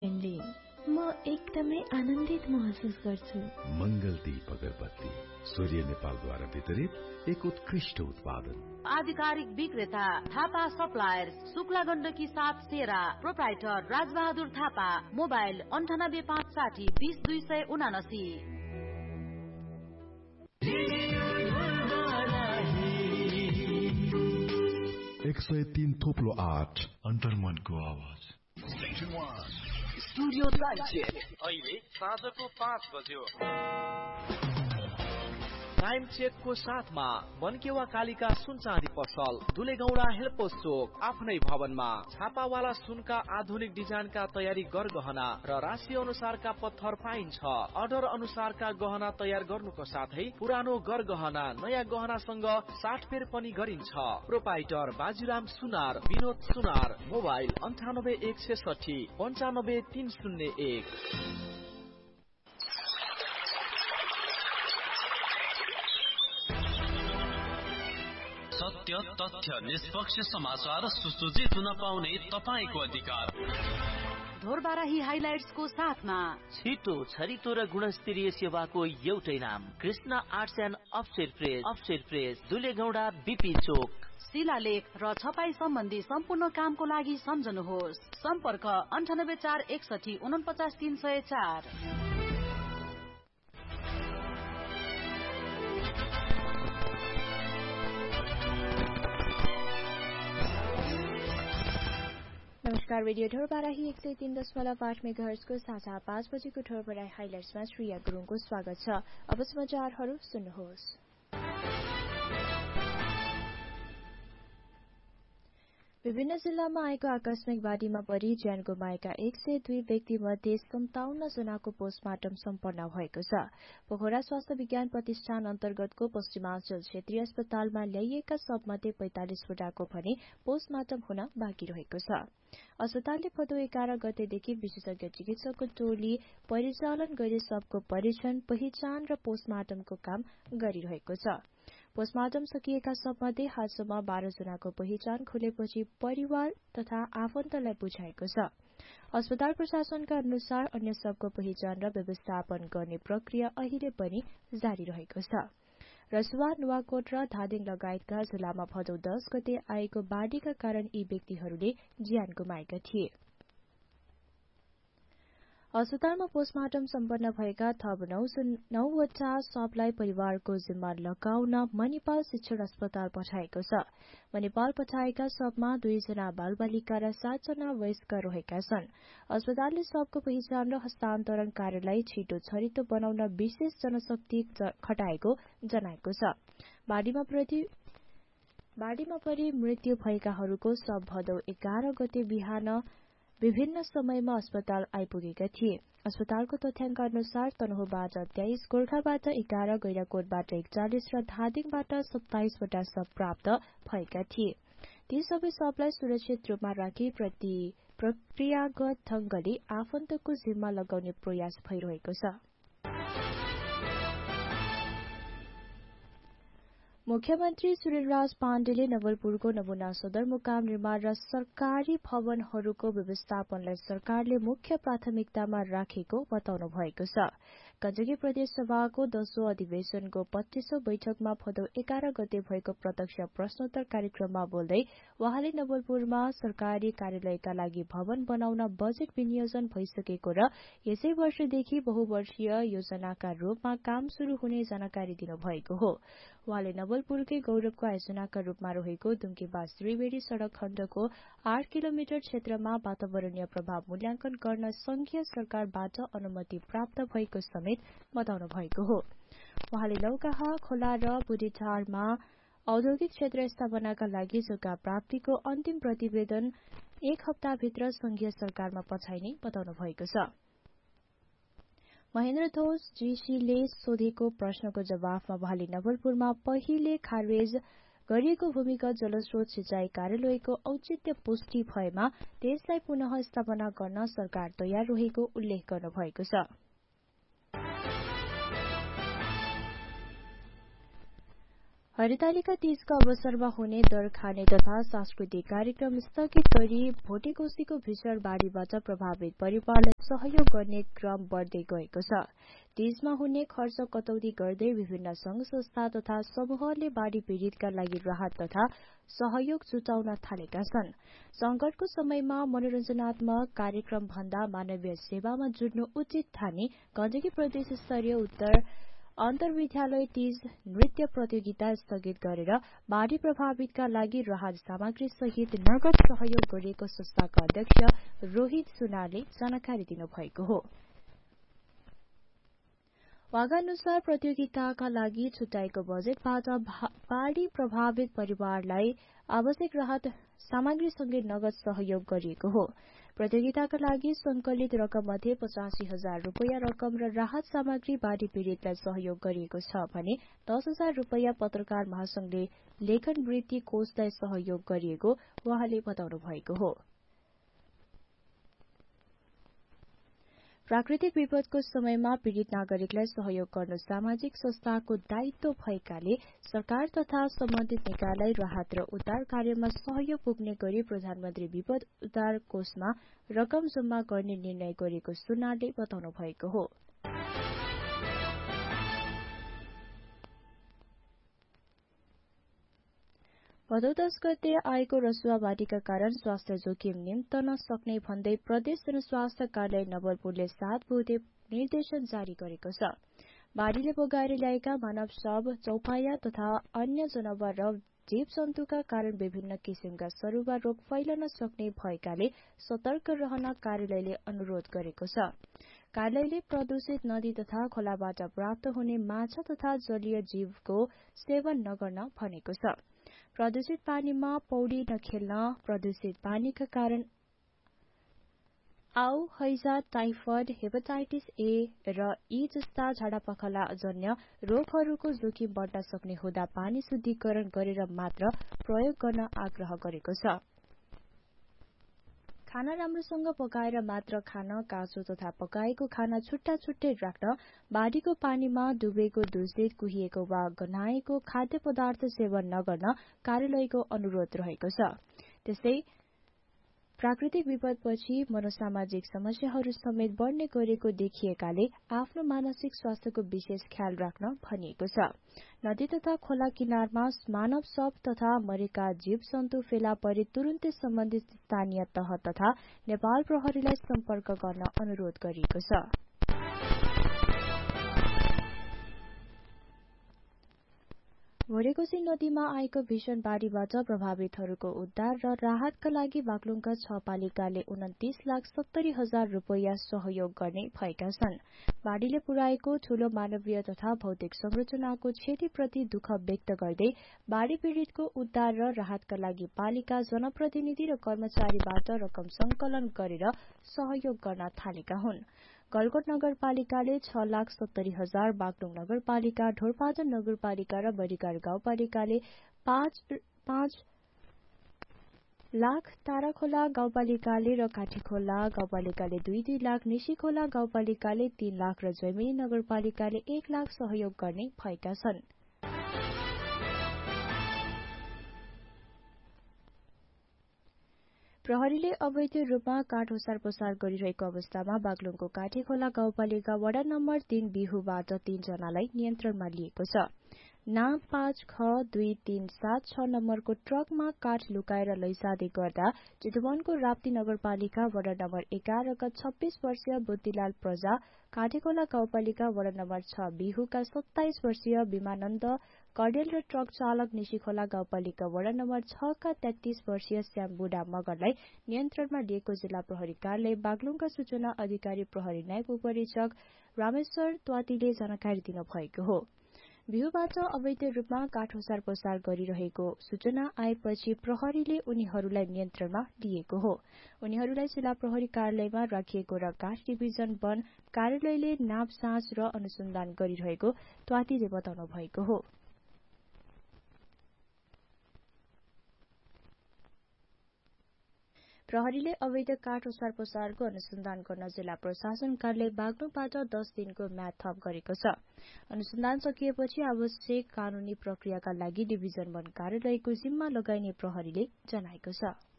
म एकदमै आनन्दित महसुस गर्छु। मंगलदीप अगरबत्ती सूर्य नेपालद्वारा वितरित एक उत्कृष्ट उत्पादन। आधिकारिक विक्रेता थापा सप्लायर्स, शुक्ला गण्डकी 7 सेरा, प्रोप्राइटर राजबहादुर थापा, मोबाइल 9856 20279। 103.8 अन्तर्मनको आवाज। स्टुडियो टाइम चेक अहिले साँझको 5 बज्यो। टाइम चेकको साथमा बनकेवा कालिका सुन चाँदी पसल, दुलेगौडा हेलपोस्ट चोक, आफ्नै भवनमा छापावाला सुनका आधुनिक डिजाइनका तयारी गरगहना र राशि अनुसारका पत्थर पाइन्छ। अर्डर अनुसारका गहना तयार गर्नुको साथै पुरानो गरगहना नयाँ गहनासँग साटफेर पनि गरिन्छ। प्रोपाइटर बाजीराम सुनार, विनोद सुनार, मोबाइल 9816 95301। सत्य, तथ्य, निष्पक्ष समाचार सुसज्जित हुन पाउने तपाईको अधिकार। ढोरबाराही हाइलाइट्सको साथमा छिटो, छरितो र गुणस्तरीय सेवाको एउटै नाम, Krishna arts and offset press, दुलेगौडा BP चोक। शिलालेख र छपाई सम्बन्धी सम्पूर्ण कामको लागि सम्झनुहोस्। सम्पर्क 98461 49304। नमस्कार, रेडियो ढोरबाराही 103.8 मेगाहर्जको साझा 5 बजेको ढोरबाराही हाइलाइट्समा श्रेया गुरुङको स्वागत छ। अब समाचारहरू सुन्नुहोस्। विभिन्न जिल्लामा आएको आकस्मिक बाढीमा परि ज्यान गुमाएका 102 व्यक्ति मध्ये 57 जनाको पोस्टमार्टम सम्पन्न भएको छ। पोखरा स्वास्थ्य विज्ञान प्रतिष्ठान अन्तर्गतको पश्चिमाञ्चल क्षेत्रीय अस्पतालमा ल्याइएका सबमध्ये 45 वटाको भने पोस्टमार्टम हुन बाँकी रहेको छ। अस्पतालले भदौ 11 गतेदेखि विशेषज्ञ चिकित्सकको टोली परिचालन गरी सबको परीक्षण, पहिचान र पोस्टमार्टमको काम गरिरहेको छ। पोस्टमार्टम सकिएका सबमध्ये हालसम्म 12 जनाको पहिचान खुलेपछि परिवार तथा आफन्तलाई बुझाएको छ। अस्पताल प्रशासनका अनुसार अन्य सबको पहिचान र व्यवस्थापन गर्ने प्रक्रिया अहिले पनि जारी रहेको छ। रसुवा, नुवाकोट र धादिङ लगायतका जिल्लामा भदौ 10 गते आएको बाढ़ीका कारण यी व्यक्तिहरूले ज्यान गुमाएका थिए। अस्पतालमा पोस्टमार्टम सम्पन्न भएका थप 9 वटा शवलाई परिवारको जिम्मा लगाउन मणिपाल शिक्षण अस्पताल पठाएको छ। मणिपाल पठाएका शवमा 2 जना बालबालिका र 7 जना वयस्क रहेका छन्। अस्पतालले शवको पहिचान र हस्तान्तरण कार्यलाई छिटो छरितो बनाउन विशेष जनशक्ति खटाएको जनाएको छ। बाढ़ीमा परि मृत्यु भएकाहरूको शव भदौ 11 गते बिहान विभिन्न समयमा अस्पताल आइपुगेका थिए। अस्पतालको तथ्याङ्क अनुसार तनहुबाट 23, गोर्खाबाट 11, गैराकोटबाट 41 र धादिङबाट 27 वटा शव प्राप्त भएका थिए। ती सबै शवलाई सुरक्षित रूपमा राखी प्रक्रियागत ढंगले आफन्तको जिम्मा लगाउने प्रयास भइरहेको छ। मुख्यमन्त्री सुरेन्द्रराज पाण्डेले नवलपुरको नमूना सदरमुकाम निर्माण र सरकारी भवनहरूको व्यवस्थापनलाई सरकारले मुख्य प्राथमिकतामा राखेको बताउनु भएको छ। गण्डकी प्रदेश सभाको 10औं अधिवेशनको 25औं बैठकमा भदौ 11 गते भएको प्रत्यक्ष प्रश्नोत्तर कार्यक्रममा बोल्दै वहाँले नवलपुरमा सरकारी कार्यालयका लागि भवन बनाउन बजेट विनियोजन भइसकेको र यसै वर्षदेखि बहुवर्षीय योजनाका रूपमा काम शुरू हुने जानकारी दिनुभएको हो। वहाँले नवलपुरकै गौरवको आयोजनाका रूपमा रहेको दुम्कीबास त्रिवेणी सड़क खण्डको 8 किलोमिटर क्षेत्रमा वातावरणीय प्रभाव मूल्याङ्कन गर्न संघीय सरकारबाट अनुमति प्राप्त भएको समेत बताउनु भएको हो। वहाँले लौकाहा, खोला र बुढीढाडमा औद्योगिक क्षेत्र स्थापनाका लागि जग्गा प्राप्तिको अन्तिम प्रतिवेदन 1 हप्ताभित्र संघीय सरकारमा पठाइने बताउनु भएको छ। महेन्द्र धोज जीसीले सोधेको प्रश्नको जवाफमा वहाँले नवलपुरमा पहिले खारेज गरिएको भूमिगत जलस्रोत सिंचाई कार्यालयको औचित्य पुष्टि भएमा त्यसलाई पुनः स्थापना गर्न सरकार तयार रहेको उल्लेख गर्नुभएको छ। हरितालिका तीजका अवसरमा हुने दर खाने तथा सांस्कृतिक कार्यक्रम स्थगित गरी भोटेकोसीको भीषण बाढ़ीबाट प्रभावित परिवारलाई सहयोग गर्ने क्रम बढ्दै गएको छ। तीजमा हुने खर्च कटौती गर्दै विभिन्न संघ संस्था तथा समूहले बाढ़ी पीड़ितका लागि राहत तथा सहयोग जुटाउन थालेका छन्। संकटको समयमा मनोरञ्जनात्मक कार्यक्रम भन्दा मानवीय सेवामा जुट्नु उचित ठानी गण्डकी प्रदेश स्तरीय अन्तर्विद्यालय तीज नृत्य प्रतियोगिता स्थगित गरेर बाढ़ी प्रभावितका लागि राहत सामग्री सहित नगद सहयोग गरिएको संस्थाका अध्यक्ष रोहित सुनारले जानकारी दिनुभएको हो। वागा अनुसार प्रतियोगिताका लागि छुट्याएको बजेटबाट बाढ़ी प्रभावित परिवारलाई आवश्यक राहत सामग्रीसँगै नगद सहयोग गरिएको हो। प्रतियोगिताका लागि संकलित रकम मध्ये 85,000 रूपैयाँ रकम र राहत सामग्री बाढ़ी पीड़ितलाई सहयोग गरिएको छ भने 10,000 रूपैयाँ पत्रकार महासंघले लेखन वृत्ति कोषलाई सहयोग गरिएको उहाँले बताउनु भएको हो। प्राकृतिक विपदको समयमा पीड़ित नागरिकलाई सहयोग गर्न सामाजिक संस्थाको दायित्व भएकाले सरकार तथा सम्बन्धित निकायलाई राहत र उद्धार कार्यमा सहयोग पुग्ने गरी प्रधानमन्त्री विपद उद्धार कोषमा रकम जम्मा गर्ने निर्णय गरेको सुनारले बताउनु भएको हो। भदौ 10 गते आएको रसुवा बाढ़ीका कारण स्वास्थ्य जोखिम निम्तन सक्ने भन्दै प्रदेश जनस्वास्थ्य कार्यालय नवलपुरले 7 बुँदे निर्देशन जारी गरेको छ। बाढ़ीले बगाएर ल्याएका मानव शव, चौपाया तथा अन्य जनावर र जीव जन्तुका कारण विभिन्न किसिमका सरुवा रोग फैलन सक्ने भएकाले सतर्क रहन कार्यालयले अनुरोध गरेको छ। कार्यालयले प्रदूषित नदी तथा खोलाबाट प्राप्त हुने माछा तथा जलीय जीवको सेवन नगर्न भनेको छ। प्रदूषित पानीमा पौडी नखेल्न, प्रदूषित पानीका कारण आउ, हैजा, टाइफोइड, हेपाटाइटिस ए र ई जस्ता झाडापखाला जन्य रोगहरूको जोखिम बढ्न सक्ने हुँदा पानी शुद्धिकरण गरेर मात्र प्रयोग गर्न आग्रह गरेको छ। खाना राम्रोसँग पकाएर मात्र खान, काँचो तथा पकाएको खाना छुट्टा छुट्टै राख्न, बाढ़ीको पानीमा डुबेको, दूषित, कुहिएको वा गन्हाएको खाद्य पदार्थ सेवन नगर्न कार्यालयको अनुरोध रहेको छ। त्यसै प्राकृतिक विपदपछि मनोसामाजिक समस्याहरू समेत बढ्ने गरेको देखिएकाले आफ्नो मानसिक स्वास्थ्यको विशेष ख्याल राख्न भनिएको छ। नदी तथा खोला किनारमा मानव शव तथा मरेका जीव जन्तु फेला परे तुरुन्तै सम्बन्धित स्थानीय तह तथा नेपाल प्रहरीलाई सम्पर्क गर्न अनुरोध गरिएको छ। भोटेकोसी नदीमा आएको भीषण बाढ़ीबाट प्रभावितहरूको उद्धार र राहतका लागि बागलुङका 6 पालिकाले 29,70,000 रूपैयाँ सहयोग गर्ने भएका छन्। बाढ़ीले पुर्याएको ठूलो मानवीय तथा भौतिक संरचनाको क्षतिप्रति दुःख व्यक्त गर्दै बाढ़ी पीड़ितको उद्धार र राहतका लागि पालिका, जनप्रतिनिधि र कर्मचारीबाट रकम संकलन गरेर सहयोग गर्न थालेका हुन्। गलकोट नगरपालिकाले 6,70,000, बागलुङ नगरपालिका, ढोरपाटन नगरपालिका र बडिगार गाउँपालिकाले 5 लाख, ताराखोला गाउँपालिकाले र काठीखोला गाउँपालिकाले 2-2 लाख, निशीखोला गाउँपालिकाले 3 लाख र जैमिनी नगरपालिकाले 1 लाख सहयोग गर्ने भएका छन्। प्रहरीले अवैध रूपमा काठ ओसार पसार गरिरहेको अवस्थामा बागलुङको काठीखोला गाउँपालिका वडा नम्बर 3 बिहुबाट 3 जनालाई नियन्त्रणमा लिएको छ। नाम 5ख2337 नम्बरको ट्रकमा काठ लुकाएर लैजाँदै गर्दा चितवनको राप्ती नगरपालिका वडा नम्बर 11 का 26 वर्षीय बुद्धिलाल प्रजा, काठीखोला गाउँपालिका वडा नम्बर 6 बिहुका 27 वर्षीय विमानन्द कडेल र ट्रक चालक निशीखोला गाउँपालिका वडा नम्बर 6 का 33 वर्षीय श्याम बुढा मगरलाई नियन्त्रणमा लिएको जिल्ला प्रहरी कार्यालय बागलुङका सूचना अधिकारी प्रहरी नायब उपरीक्षक रामेश्वर त्वातीले जानकारी दिनुभएको हो। बिहुबाट अवैध रूपमा काठ ओसार पसार गरिरहेको सूचना आएपछि प्रहरीले उनीहरूलाई नियन्त्रणमा लिएको हो। उनीहरूलाई जिल्ला प्रहरी कार्यालयमा राखिएको र काठ डिभिजन वन कार्यालयले नाप जाँच र अनुसन्धान गरिरहेको त्वातीले बताउनु भएको हो। प्रहरीले अवैध काठ ओसार पसारको अनुसन्धान गर्न जिल्ला प्रशासन कार्यालय बागलुङबाट 10 दिनको म्याद थप गरेको छ। अनुसन्धान सकिएपछि आवश्यक कानूनी प्रक्रियाका लागि डिभिजन 1 कार्यालयको जिम्मा लगाइने प्रहरीले जनाएको छ।